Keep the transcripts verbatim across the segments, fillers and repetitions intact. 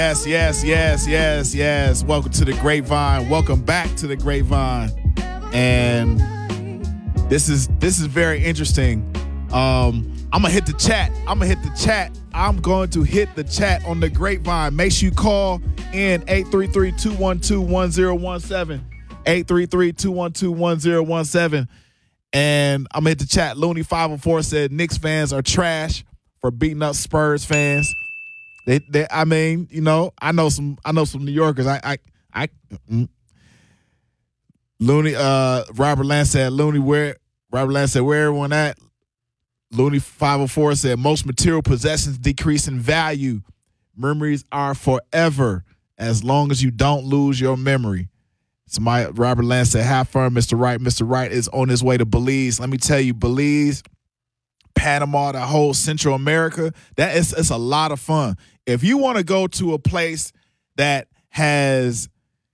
Yes, yes, yes, yes, yes. Welcome to the Grapevine. Welcome back to the Grapevine. And this is this is very interesting. Um, I'm gonna hit the chat. I'm gonna hit the chat. I'm going to hit the chat on the Grapevine. Make sure you call in eight three three, two one two, one zero one seven. eight three three, two one two, one zero one seven. And I'm gonna hit the chat. Looney five oh four said Knicks fans are trash for beating up Spurs fans. They, they, I mean, you know, I know some, I know some New Yorkers. I, I, I. Mm. Looney, uh, Robert Lance said, Looney, where? Robert Lance said, where everyone at? Looney five oh four said, most material possessions decrease in value. Memories are forever as long as you don't lose your memory. Somebody, Robert Lance said, have fun, Mister Wright. Mister Wright is on his way to Belize. Let me tell you, Belize, Panama, the whole Central America, that is it's a lot of fun. If you want to go to a place that has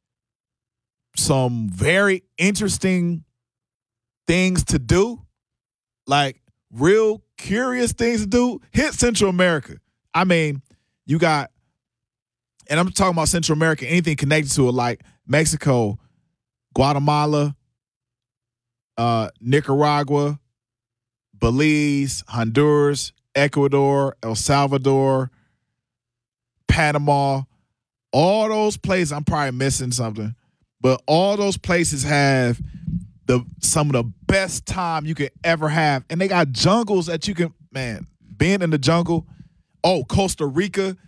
some very interesting things to do, like real curious things to do, hit Central America. I mean, you got, and I'm talking about Central America, anything connected to it, like Mexico, Guatemala, uh, Nicaragua, Belize, Honduras, Ecuador, El Salvador, Panama, all those places. I'm probably missing something, but all those places have the some of the best time you could ever have, and they got jungles that you can, man, being in the jungle. Oh, Costa Rica,